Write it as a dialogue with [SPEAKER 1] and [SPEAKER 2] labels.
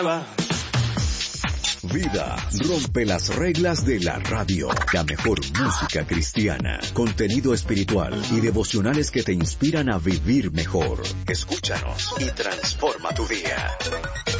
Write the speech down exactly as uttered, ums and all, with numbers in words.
[SPEAKER 1] nueva.
[SPEAKER 2] Vida rompe las reglas de la radio. La mejor música cristiana, contenido espiritual y devocionales que te inspiran a vivir mejor. Escúchanos y transforma tu día.